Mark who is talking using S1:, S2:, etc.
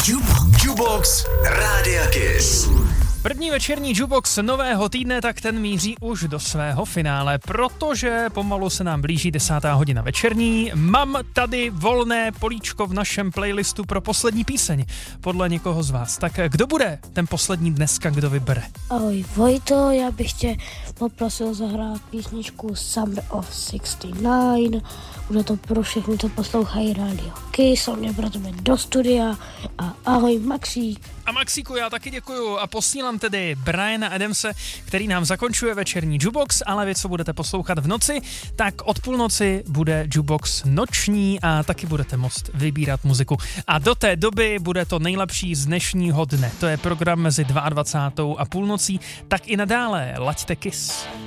S1: Jukebox Rádia Kiss.
S2: První večerní Jukebox nového týdne, tak ten míří už do svého finále, protože pomalu se nám blíží 10. hodina večerní. Mám tady volné políčko v našem playlistu pro poslední píseň, podle někoho z vás. Tak kdo bude ten poslední dneska, kdo vybere?
S3: Ahoj Vojto, já bych tě poprosil zahrát písničku Summer of 69. Bude to pro všechny, co poslouchají Radio Kiss, a mě pro tebe do studia a ahoj Maxík.
S2: A Maxíku, já taky děkuju a posílám tedy Briana Adamse, který nám zakončuje večerní Jukebox, ale vy, co budete poslouchat v noci, tak od půlnoci bude Jukebox noční a taky budete moct vybírat muziku. A do té doby bude to nejlepší z dnešního dne. To je program mezi 22. a půlnocí, tak i nadále laďte Kiss.